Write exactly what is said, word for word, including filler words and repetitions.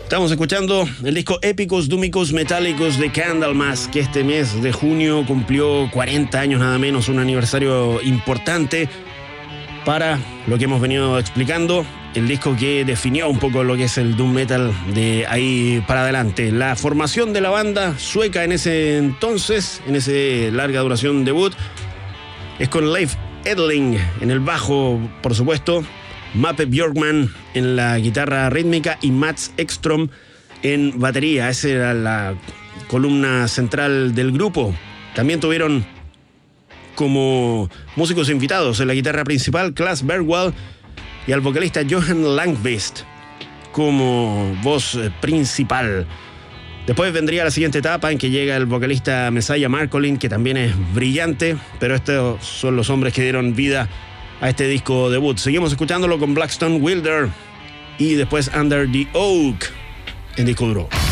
Estamos escuchando el disco Épicos Dúmicos Metálicos de Candlemas, que este mes de junio cumplió cuarenta años nada menos, un aniversario importante para lo que hemos venido explicando, el disco que definió un poco lo que es el doom metal de ahí para adelante. La formación de la banda sueca en ese entonces, en ese larga duración debut, es con Leif Edling en el bajo, por supuesto, Mappe Björkman en la guitarra rítmica y Mats Ekström en batería. Esa era la columna central del grupo. También tuvieron como músicos invitados en la guitarra principal Claes Bergwall y al vocalista Johan Langvist como voz principal. Después vendría la siguiente etapa en que llega el vocalista Messiah Marcolin, que también es brillante, pero estos son los hombres que dieron vida a este disco debut. Seguimos escuchándolo con Blackstone Wilder y después Under the Oak en disco duro.